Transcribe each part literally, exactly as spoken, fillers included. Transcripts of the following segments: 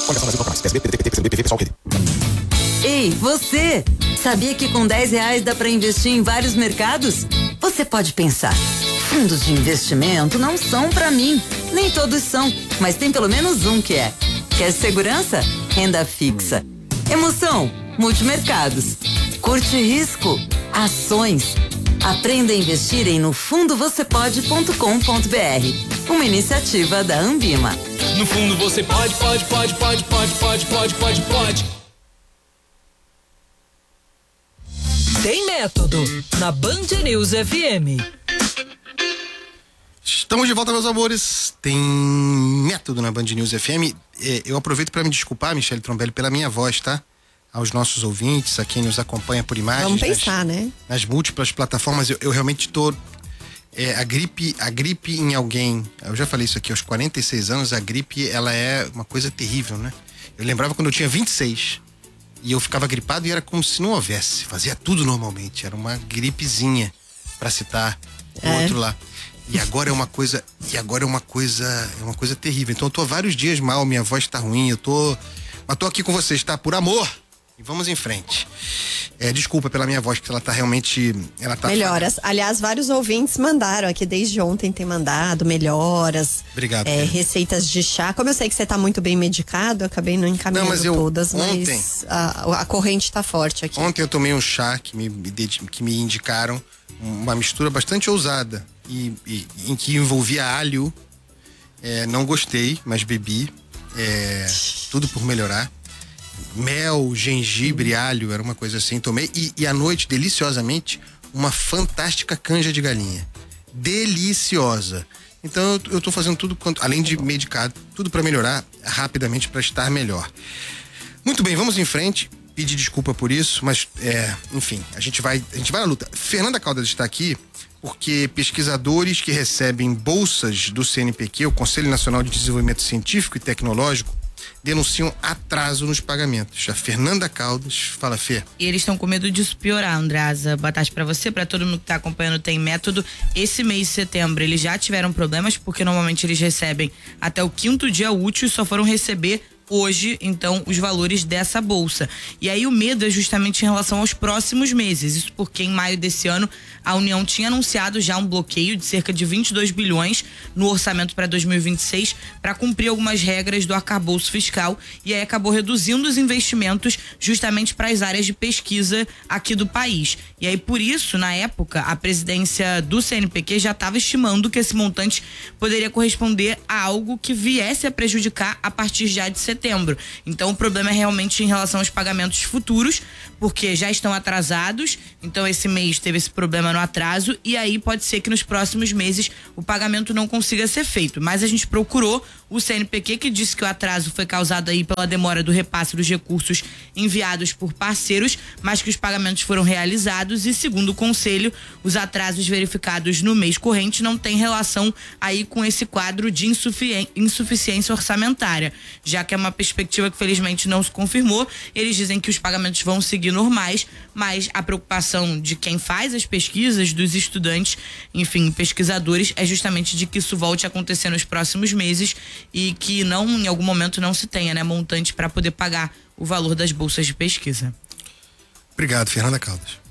Ei, você! Sabia que com dez reais dá para investir em vários mercados? Você pode pensar, fundos de investimento não são para mim. Nem todos são, mas tem pelo menos um que é. Quer segurança? Renda fixa. Emoção? Multimercados. Curte risco? Ações. Aprenda a investir em no fundo você pode ponto com ponto br. Uma iniciativa da Ambima. No fundo você pode, pode, pode, pode, pode, pode, pode, pode, pode. Tem método na Band News F M. Estamos de volta, meus amores. Tem método na Band News F M. Eu aproveito para me desculpar, Michele Trombelli, pela minha voz, tá? Aos nossos ouvintes, a quem nos acompanha por imagens. Vamos pensar, nas, né? Nas múltiplas plataformas, eu, eu realmente tô... É, a gripe, a gripe em alguém, eu já falei isso aqui, aos quarenta e seis anos, a gripe, ela é uma coisa terrível, né? Eu lembrava quando eu tinha vinte e seis e eu ficava gripado e era como se não houvesse, fazia tudo normalmente, era uma gripezinha, pra citar o é. outro lá. E agora é uma coisa, e agora é uma coisa, é uma coisa terrível. Então eu tô há vários dias mal, minha voz tá ruim, eu tô, mas tô aqui com vocês, tá? Por amor. E vamos em frente. É, desculpa pela minha voz, que ela tá realmente, ela tá... Melhoras. Aliás, vários ouvintes mandaram aqui, desde ontem tem mandado, melhoras. Obrigado. É, receitas de chá. Como eu sei que você tá muito bem medicado, eu acabei não encaminhando não, mas eu, todas, ontem, mas a, a corrente tá forte aqui. Ontem eu tomei um chá que me, que me indicaram, uma mistura bastante ousada, e, e em que envolvia alho. É, não gostei, mas bebi. É, tudo por melhorar. Mel, gengibre, alho, era uma coisa assim, tomei. E, e à noite, deliciosamente, uma fantástica canja de galinha. Deliciosa. Então eu, eu tô fazendo tudo, quanto, além de medicado, tudo para melhorar rapidamente, para estar melhor. Muito bem, vamos em frente. Pedir desculpa por isso, mas, é, enfim, a gente vai, a gente vai à luta. Fernanda Caldas está aqui porque pesquisadores que recebem bolsas do C N P Q, o Conselho Nacional de Desenvolvimento Científico e Tecnológico, denunciam atraso nos pagamentos. A Fernanda Caldas, fala, Fê. E eles estão com medo disso piorar, Andreasa. Boa tarde pra você, pra todo mundo que tá acompanhando Tem Método. Esse mês de setembro eles já tiveram problemas, porque normalmente eles recebem até o quinto dia útil e só foram receber hoje, então, os valores dessa bolsa. E aí o medo é justamente em relação aos próximos meses. Isso porque em maio desse ano a União tinha anunciado já um bloqueio de cerca de vinte e dois bilhões no orçamento para dois mil e vinte e seis para cumprir algumas regras do arcabouço fiscal, e aí acabou reduzindo os investimentos justamente para as áreas de pesquisa aqui do país. E aí por isso, na época, a presidência do C N P Q já estava estimando que esse montante poderia corresponder a algo que viesse a prejudicar a partir já de setembro. Então o problema é realmente em relação aos pagamentos futuros, porque já estão atrasados. Então esse mês teve esse problema no atraso, e aí pode ser que nos próximos meses o pagamento não consiga ser feito. Mas a gente procurou o C N P Q, que disse que o atraso foi causado aí pela demora do repasse dos recursos enviados por parceiros, mas que os pagamentos foram realizados, e segundo o Conselho, os atrasos verificados no mês corrente não têm relação aí com esse quadro de insufici- insuficiência orçamentária, já que é uma perspectiva que felizmente não se confirmou. Eles dizem que os pagamentos vão seguir normais, mas a preocupação de quem faz as pesquisas, dos estudantes, enfim, pesquisadores, é justamente de que isso volte a acontecer nos próximos meses e que não, em algum momento, não se tenha, né, montante para poder pagar o valor das bolsas de pesquisa. Obrigado, Fernanda Caldas.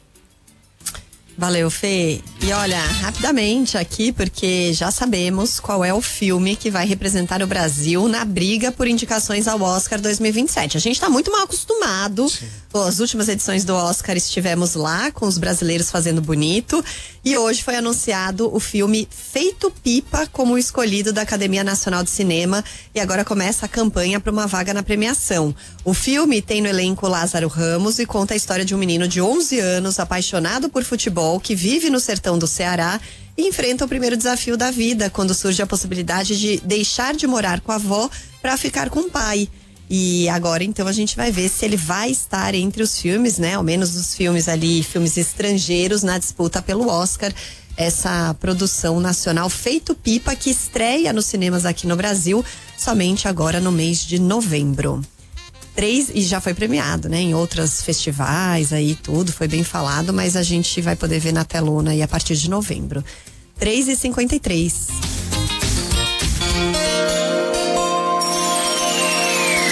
Valeu, Fê. E olha, rapidamente aqui, porque já sabemos qual é o filme que vai representar o Brasil na briga por indicações ao Oscar dois mil e vinte e sete. A gente tá muito mal acostumado. Sim. As últimas edições do Oscar estivemos lá com os brasileiros fazendo bonito, e hoje foi anunciado o filme Feito Pipa como o escolhido da Academia Nacional de Cinema, e agora começa a campanha para uma vaga na premiação. O filme tem no elenco Lázaro Ramos e conta a história de um menino de onze anos apaixonado por futebol, que vive no sertão do Ceará e enfrenta o primeiro desafio da vida quando surge a possibilidade de deixar de morar com a avó para ficar com o pai. E agora, então, a gente vai ver se ele vai estar entre os filmes, né? Ao menos os filmes ali, filmes estrangeiros na disputa pelo Oscar. Essa produção nacional Feito Pipa, que estreia nos cinemas aqui no Brasil somente agora no mês de novembro. Três, e já foi premiado, né? Em outros festivais aí, tudo, foi bem falado, mas a gente vai poder ver na telona aí a partir de novembro. três e cinquenta e três.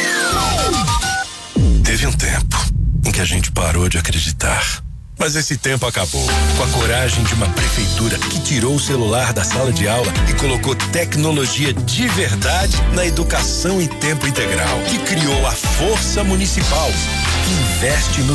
que a gente parou de acreditar. Mas esse tempo acabou. Com a coragem de uma prefeitura que tirou o celular da sala de aula e colocou tecnologia de verdade na educação em tempo integral. Que criou a Força Municipal, que investe no